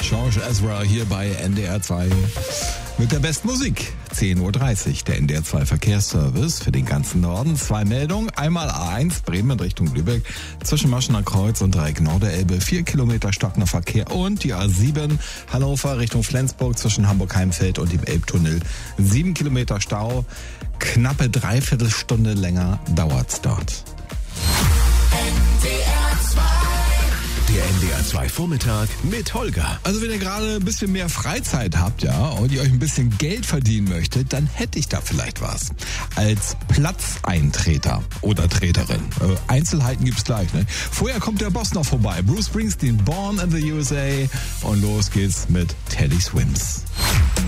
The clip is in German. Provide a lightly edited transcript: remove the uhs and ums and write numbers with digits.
George Ezra hier bei NDR 2 mit der besten Musik. 10.30 Uhr, der NDR 2 Verkehrsservice für den ganzen Norden. 2 Meldungen. Einmal A1 Bremen in Richtung Lübeck zwischen Maschener Kreuz und Dreieck Norderelbe. 4 Kilometer stockender Verkehr. Und die A7 Hannover Richtung Flensburg zwischen Hamburg-Heimfeld und dem Elbtunnel. 7 Kilometer Stau. Knappe Dreiviertelstunde länger dauert's dort. Der NDR 2 Vormittag mit Holger. Also wenn ihr gerade ein bisschen mehr Freizeit habt, ja, und ihr euch ein bisschen Geld verdienen möchtet, dann hätte ich da vielleicht was. Als Platzeintreter oder Treterin. Einzelheiten gibt's gleich, ne? Vorher kommt der Boss noch vorbei. Bruce Springsteen, Born in the USA. Und los geht's mit Teddy Swims.